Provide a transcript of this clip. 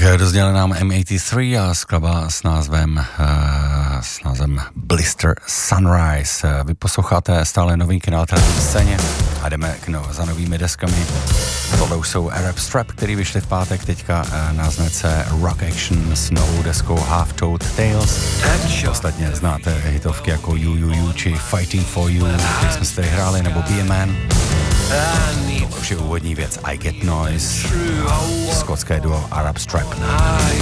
Takže dozněla nám M83 a skladba s názvem Blister Sunrise. Vy posloucháte stále novinky na alternativní scéně a jdeme za novými deskami. Tohle už jsou Arab Strap, který vyšly v pátek teďka na značce Rock Action s novou deskou Half Toad Tales. Ostatně znáte hitovky jako You či Fighting for You, který jsme si tady hráli, nebo Be a Man. To už je úvodní věc I Get Noise, skotské duo Arab Strap.